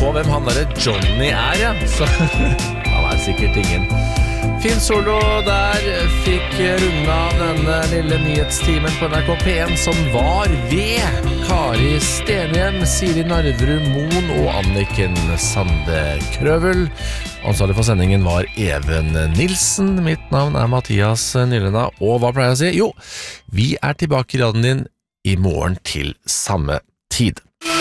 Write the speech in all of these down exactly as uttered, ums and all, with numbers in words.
på hvem han der Johnny er, ja. Så han er sikkert ingen. Fin solo der, fikk runda denne lille nyhetstimen på N R K P en som var ved Kari Stenhjem, Siri Narverum Moen og Anniken Sande Krøvel. Ansvarlig for sendingen var Even Nilsen. Mitt navn er Mathias Nylenda, og hva pleier jeg å si? Jo, vi er tilbake i radioen din i morgen til samme tid.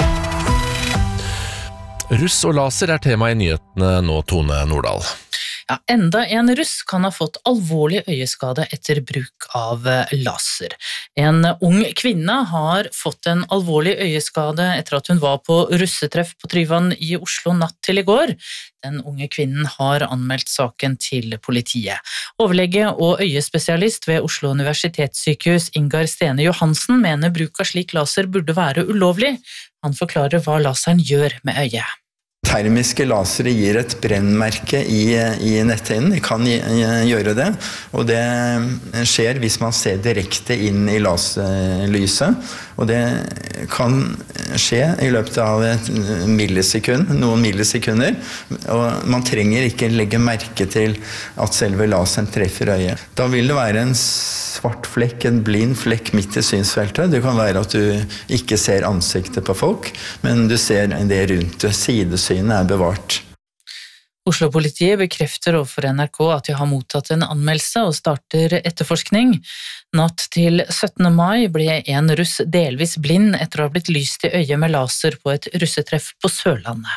Russ og laser er tema i nyhetene nå, Tone Nordahl. Ja, enda en russ kan ha fått alvorlig øyeskade etter bruk av laser. En ung kvinne har fått en alvorlig øyeskade etter at hun var på russetreff på Tryvann i Oslo natt til i går. Den unge kvinnen har anmeldt saken til politiet. Overlege og øyespesialist ved Oslo Universitetssykehus Ingar Stene Johansen mener bruk av slik laser burde være ulovlig. Han forklarer hva laseren gjør med øyet. Termiske lasere gir et brennmerke i, i netthinnen, de kan gjøre det, og det skjer hvis man ser direkte inn i laserlyset, og det kan skje i løpet av et millisekund, noen millisekunder, og man trenger ikke legge merke til at selve laseren treffer øyet. Da vil det være en svart flekk, en blind flekk midt i synsfeltet. Det kan være at du ikke ser ansiktet på folk, men du ser det rundt det, sidesynet er bevart. Oslo-politiet bekrefter overfor N R K at de har mottatt en anmeldelse og starter etterforskning. Natt til syttende mai ble en russ delvis blind etter å ha blitt lyst i øyet med laser på et russetreff på Sørlandet.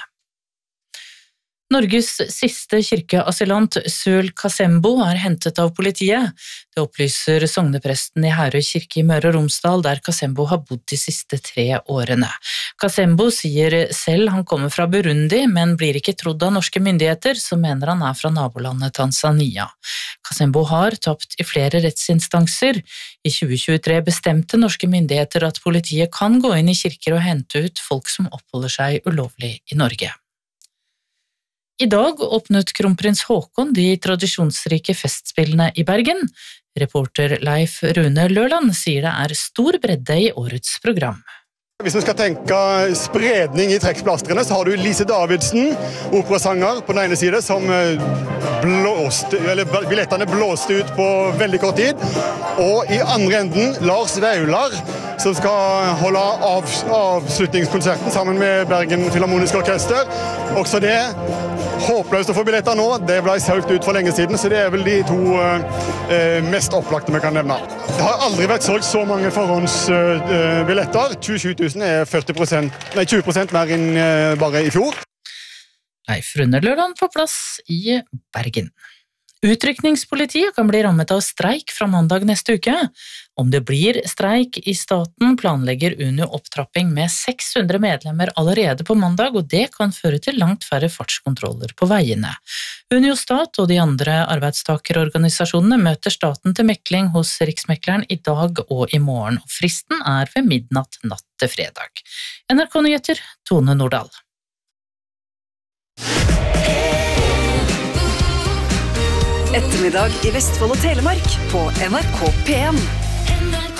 Norges siste kirkeasylant Sul Kasembo er hentet av politiet. Det opplyser sognepresten i Herøy kirke i Møre og Romsdal, der Kasembo har bodd de siste tre årene. Kasembo sier selv han kommer fra Burundi, men blir ikke trodd av norske myndigheter, som mener han er fra nabolandet Tanzania. Kasembo har tapt i flere rettsinstanser. I tjue tjuetre bestemte norske myndigheter at politiet kan gå inn i kirker og hente ut folk som oppholder seg ulovlig i Norge. I dag åpnet kronprins Haakon de tradisjonsrike festspillene i Bergen. Reporter Leif Rune Løland sier det er stor bredde i årets program. Hvis vi skal tenke spredning i trekkplastrene, så har du Lise Davidsen, operasanger på den ene side, som blåste, eller billettene blåste ut på veldig kort tid. Og i andre enden Lars Vaular, som skal holde av, avslutningskonserten sammen med Bergen Filharmoniske Orkester. Også det håpløst å få billetter nå. Det ble søkt ut for lenge siden, så det er vel de to eh, mest opplagte vi kan nevne. Det har aldri vært solgt så mange forhåndsbilletter. Eh, tjuesju tusen er førti prosent, nei, tjue prosent mer enn eh, bare i fjor. Leif Rune Løland på plass i Bergen. Utrykningspolitiet kan bli rammet av streik fra mandag neste uke. Om det blir streik i staten, planlegger Unio opptrapping med seks hundre medlemmer allerede på mandag, og det kan føre til langt færre fartskontroller på veiene. Unio Stat og de andre arbeidstakerorganisasjonene møter staten til mekling hos Riksmekleren i dag og i morgen, og fristen er ved midnatt natt til fredag. N R K-nyheter, Tone Nordahl. Ettermiddag i Vestfold og Telemark på N R K P en.